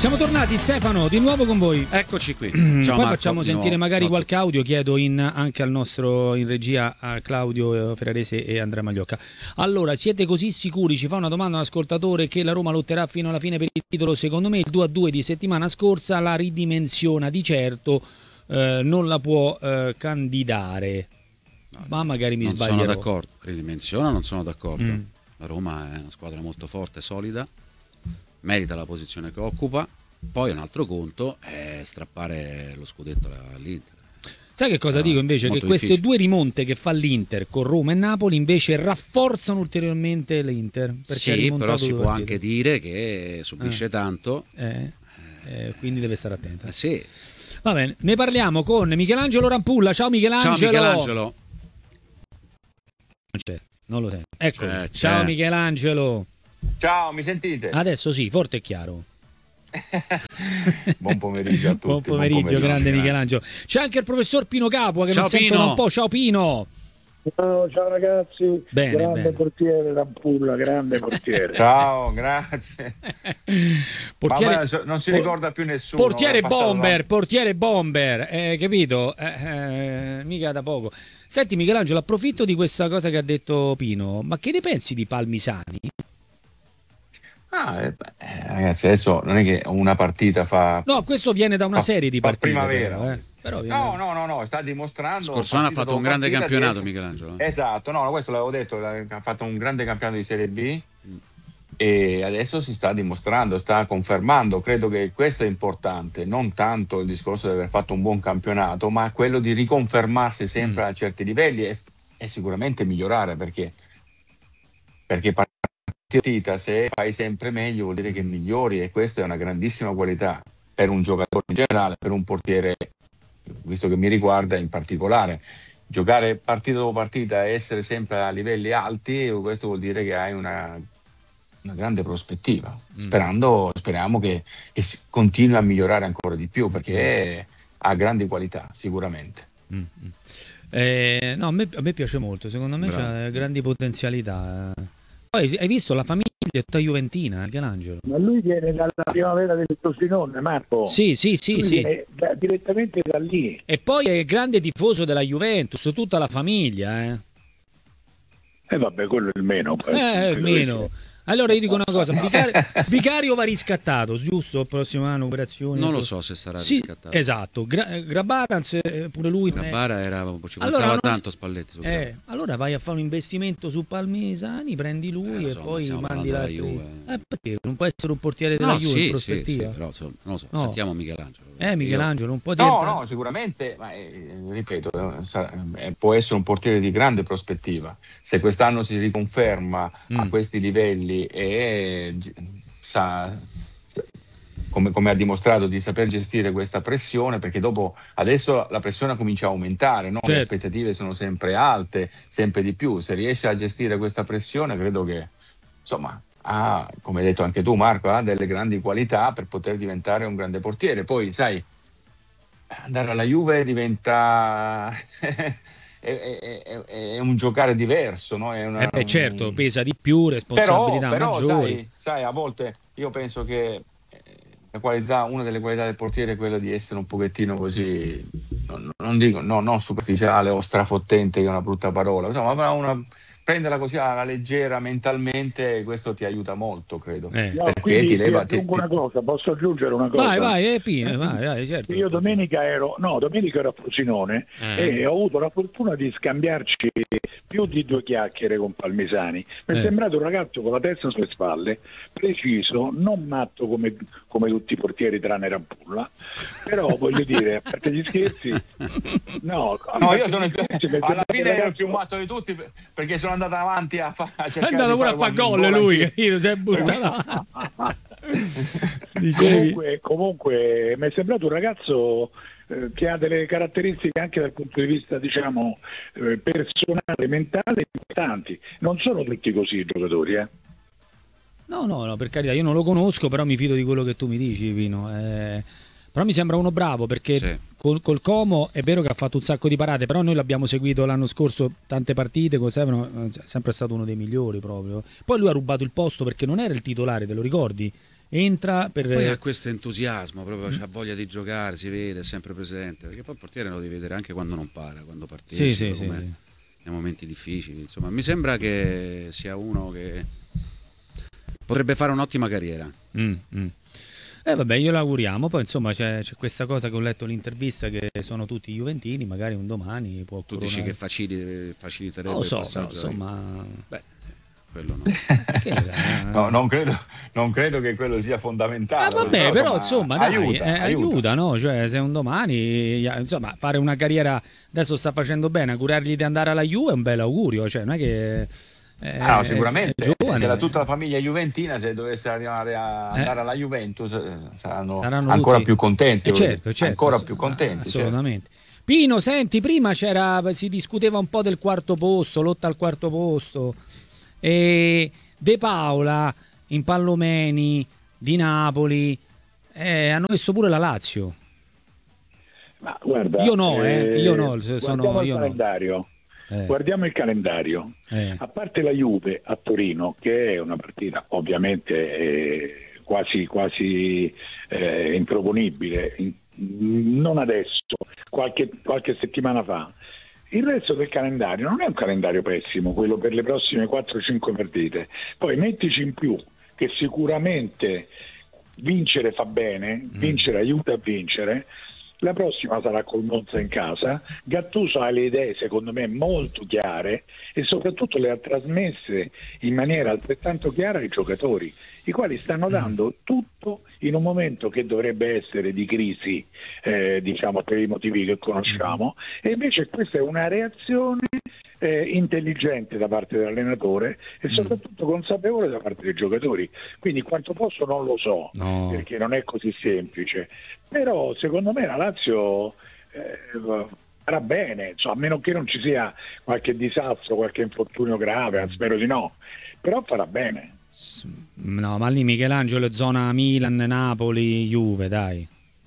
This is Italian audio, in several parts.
Siamo tornati, Stefano, di nuovo con voi. Eccoci qui. Ciao, poi Marco, facciamo sentire magari qualche audio, chiedo anche al nostro in regia a Claudio Ferrarese e Andrea Magliocca. Allora, siete così sicuri, ci fa una domanda un ascoltatore, che la Roma lotterà fino alla fine per il titolo? Secondo me il 2-2 di settimana scorsa la ridimensiona, di certo non la può candidare, ma magari mi sbaglio. Non sono d'accordo, ridimensiona, non sono d'accordo. La Roma è una squadra molto forte, solida, merita la posizione che occupa. Poi un altro conto è strappare lo scudetto all'Inter. Sai che cosa dico invece? Che queste due rimonte che fa l'Inter con Roma e Napoli invece rafforzano ulteriormente l'Inter. Sì, però si può anche dire che subisce tanto. Quindi deve stare attento. Sì. Va bene, ne parliamo con Michelangelo Rampulla. Ciao Michelangelo. Ciao Michelangelo. Non c'è, non lo sento. Ecco, ciao Michelangelo. Ciao, mi sentite? Adesso sì, forte e chiaro. Buon pomeriggio a tutti. Buon pomeriggio, grande Michelangelo. C'è anche il professor Pino Capua che non sento da un po'. Ciao Pino. Ciao ragazzi, bene, grande portiere Rampulla, grande portiere. Ciao, grazie. Portiere, non si ricorda più nessuno. Portiere bomber, capito? Mica da poco. Senti Michelangelo, approfitto di questa cosa che ha detto Pino, ma che ne pensi di Palmisani? Ragazzi, adesso non è che una partita fa... No, questo viene da una serie di partite. Primavera. Però No, sta dimostrando... Scorso anno ha fatto un grande campionato, Michelangelo. Esatto, no, questo l'avevo detto, ha fatto un grande campionato di Serie B e adesso si sta dimostrando, sta confermando. Credo che questo è importante, non tanto il discorso di aver fatto un buon campionato, ma quello di riconfermarsi sempre a certi livelli e sicuramente migliorare, perché partita, se fai sempre meglio vuol dire che migliori, e questa è una grandissima qualità per un giocatore in generale, per un portiere, visto che mi riguarda in particolare. Giocare partita dopo partita e essere sempre a livelli alti, questo vuol dire che hai una grande prospettiva. Speriamo che continui a migliorare ancora di più, perché ha grandi qualità sicuramente. No, a me piace molto, secondo me c'ha grandi potenzialità. Poi hai visto la famiglia è tutta juventina, Michelangelo. Ma lui viene dalla primavera del Frosinone, Marco. Sì. Viene direttamente da lì. E poi è grande tifoso della Juventus, tutta la famiglia. Vabbè, quello è il meno. Il meno. Allora io dico una cosa, Vicario va riscattato, giusto? Il prossimo anno operazioni. Non lo so se sarà riscattato. Esatto, Grabarans pure lui. Grabara ci portava tanto Spalletti. Allora vai a fare un investimento su Palmisani, prendi lui e poi mandi la Juve. Perché non può essere un portiere della Juve in prospettiva? Sì, però non lo so, sentiamo Michelangelo. Michelangelo, non può No, sicuramente, ma ripeto, può essere un portiere di grande prospettiva. Se quest'anno si riconferma a questi livelli e sa, come ha dimostrato, di saper gestire questa pressione, perché dopo adesso la pressione comincia a aumentare, no? Certo. Le aspettative sono sempre alte, sempre di più. Se riesce a gestire questa pressione, credo che insomma come hai detto anche tu Marco, ha delle grandi qualità per poter diventare un grande portiere. Poi sai, andare alla Juve diventa è un giocare diverso, no? Certo, pesa di più, responsabilità maggiori. Sai, a volte io penso che una delle qualità del portiere è quella di essere un pochettino così, non superficiale o strafottente, che è una brutta parola, insomma, prenderla così alla leggera mentalmente, questo ti aiuta molto, credo. Perché ti leva. Una cosa, posso aggiungere una cosa? Vai, Pino, vai, certo. Io domenica ero a Frosinone e ho avuto la fortuna di scambiarci più di 2 chiacchiere con Palmisani. Mi è sembrato un ragazzo con la testa sulle spalle, preciso, non matto come tutti i portieri tranne Rampulla, però voglio dire, a parte gli scherzi, no, io sono alla fine il più matto di tutti, perché sono andato avanti a cercare è andato pure a fare gol lui, che si è buttato. Comunque mi è sembrato un ragazzo che ha delle caratteristiche anche dal punto di vista, diciamo, personale, mentale importanti. Non sono tutti così i giocatori, No, per carità, io non lo conosco, però mi fido di quello che tu mi dici, Pino. Però mi sembra uno bravo, perché col Como è vero che ha fatto un sacco di parate, però noi l'abbiamo seguito l'anno scorso tante partite, è sempre stato uno dei migliori proprio. Poi lui ha rubato il posto perché non era il titolare, te lo ricordi? entra per... Poi ha questo entusiasmo, proprio c'ha voglia di giocare, si vede, è sempre presente, perché poi il portiere lo devi vedere anche quando non para, quando partecipa, sì. nei momenti difficili, insomma, mi sembra che sia uno che potrebbe fare un'ottima carriera. Vabbè, glielo auguriamo. Poi insomma c'è questa cosa che ho letto l'intervista, che sono tutti juventini, magari un domani può Tu dici che faciliterebbe non lo so, il passaggio? insomma... Beh, quello no. No, non credo che quello sia fondamentale. Vabbè, però insomma dai, aiuta. no? Cioè, se un domani, insomma, fare una carriera, adesso sta facendo bene, augurargli di andare alla Juve è un bel augurio, cioè non è che... no, sicuramente è giovane. se tutta la famiglia juventina, se dovesse arrivare a andare alla Juventus, saranno ancora tutti... più contenti, certo, ancora più contenti, assolutamente. Certo. Pino, senti, prima si discuteva un po' del quarto posto, lotta al quarto posto, e De Paola, Impallomeni di Napoli, hanno messo pure la Lazio. Ma guarda, io no, guardiamo il calendario. Guardiamo il calendario. A parte la Juve a Torino, che è una partita ovviamente quasi improponibile, non adesso, qualche settimana fa. Il resto del calendario non è un calendario pessimo, quello per le prossime 4-5 partite. Poi mettici in più che sicuramente vincere fa bene, vincere aiuta a vincere. La prossima sarà col Monza in casa. Gattuso ha le idee, secondo me, molto chiare e soprattutto le ha trasmesse in maniera altrettanto chiara ai giocatori, i quali stanno dando tutto in un momento che dovrebbe essere di crisi, diciamo per i motivi che conosciamo, e invece questa è una reazione intelligente da parte dell'allenatore e soprattutto consapevole da parte dei giocatori. Quindi quanto posso non lo so, perché non è così semplice, però secondo me la Lazio farà bene, insomma, a meno che non ci sia qualche disastro, qualche infortunio grave, spero di no, però farà bene. No, ma lì Michelangelo è zona Milan, Napoli, Juve, dai.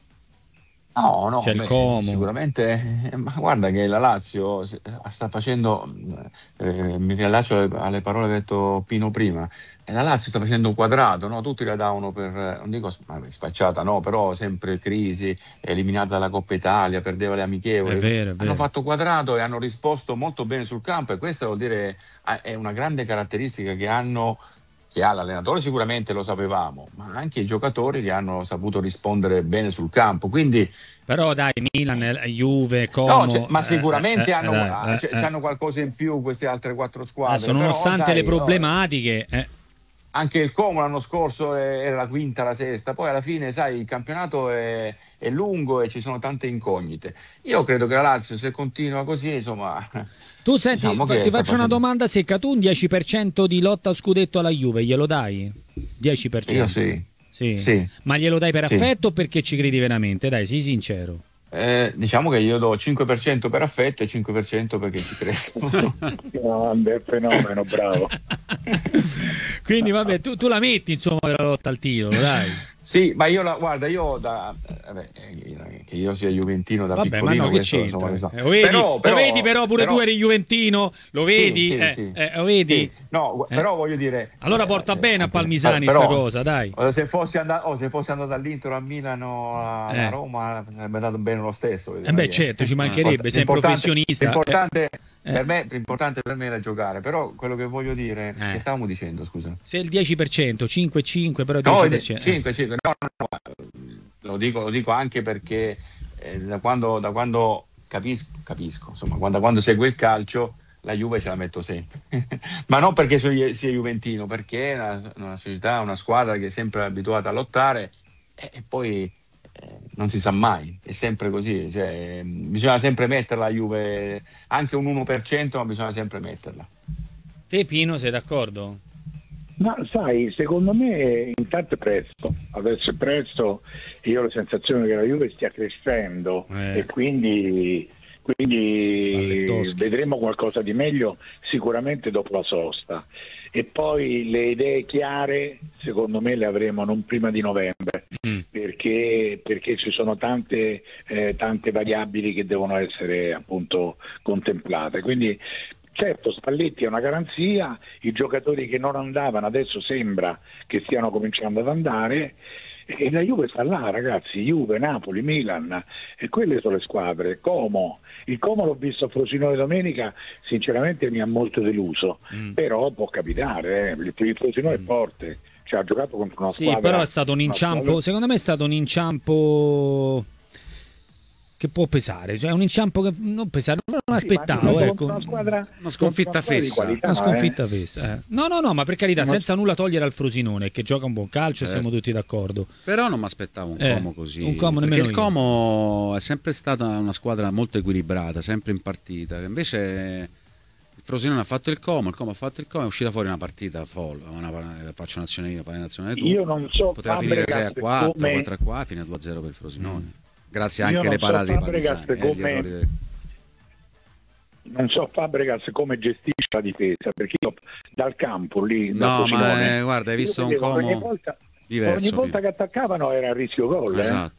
No, c'è il Como. Sicuramente, ma guarda che la Lazio sta facendo, mi riallaccio alle parole che ha detto Pino prima, la Lazio sta facendo un quadrato, no? Tutti la davano per, non dico spacciata, no, però sempre crisi, eliminata dalla Coppa Italia, perdeva le amichevoli. È vero. Hanno fatto quadrato e hanno risposto molto bene sul campo, e questa vuol dire è una grande caratteristica che ha l'allenatore, sicuramente lo sapevamo, ma anche i giocatori che hanno saputo rispondere bene sul campo. Quindi, però dai, Milan, Juve, Como, no, ma sicuramente hanno qualcosa in più queste altre 4 squadre. Nonostante le problematiche, anche il Como l'anno scorso era la quinta, la sesta, poi alla fine sai il campionato è lungo e ci sono tante incognite. Io credo che la Lazio, se continua così, insomma... Tu senti, diciamo ti faccio una domanda secca, tu un 10% di lotta a scudetto alla Juve glielo dai? 10%? Io sì. Sì. Ma glielo dai per affetto o perché ci credi veramente? Dai, sii sincero. Diciamo che io do 5% per affetto e 5% perché ci credo. Grande fenomeno, bravo. Quindi vabbè, tu la metti insomma la lotta al titolo, dai. Sì, ma io che io sia juventino da piccolino, ma no, questo, insomma, lo vedi, lo vedi però pure tu eri juventino, lo vedi? Sì. Lo vedi? Sì. No, però voglio dire... Allora porta bene a Palmisani sta cosa, dai. Se fossi andato all'Inter, a Milano, a Roma, mi è andato bene lo stesso. Certo, ci mancherebbe, sei professionista. L'importante per me era giocare, però quello che voglio dire, che stavamo dicendo, scusa? Se il 10%, 5, però 10%. No, 5, no, lo dico anche perché da quando capisco, insomma, quando segue il calcio, la Juve ce la metto sempre. Ma non perché sia juventino, perché è una società, una squadra che è sempre abituata a lottare e poi non si sa mai, è sempre così, cioè, bisogna sempre metterla la Juve, anche un 1%, ma bisogna sempre metterla. Te Pino, sei d'accordo? Ma sai, secondo me intanto è presto, adesso è presto, io ho la sensazione che la Juve stia crescendo e quindi vedremo qualcosa di meglio sicuramente dopo la sosta, e poi le idee chiare secondo me le avremo non prima di novembre, perché ci sono tante variabili che devono essere appunto contemplate, quindi Certo, Spalletti è una garanzia, i giocatori che non andavano adesso sembra che stiano cominciando ad andare, e la Juve sta là, ragazzi, Juve, Napoli, Milan, e quelle sono le squadre. Il Como l'ho visto a Frosinone domenica, sinceramente mi ha molto deluso, però può capitare, il Frosinone è forte, cioè, ha giocato contro una squadra. Sì, però è stato un inciampo, secondo me è stato un inciampo che può pesare, cioè un inciampo che non pesare, non aspettavo, ecco. Una sconfitta fessa. Una sconfitta fessa. No, ma per carità, senza nulla togliere al Frosinone, che gioca un buon calcio, siamo tutti d'accordo. Però non mi aspettavo un Como così. Un Como perché nemmeno il Como è sempre stata una squadra molto equilibrata, sempre in partita. Invece il Frosinone ha fatto il Como ha fatto il Como, è uscita fuori una partita folle. Faccio nazione io, fai nazione tu. Io non so, poteva finire 6-4, come... 4-4, fine 2-0 per il Frosinone. Grazie anche alle parate di Palmisani. Non so Fabregas come gestisce la difesa, perché io dal campo lì no, ma guarda, hai visto un Como diverso, ogni volta che attaccavano era a rischio gol. Esatto.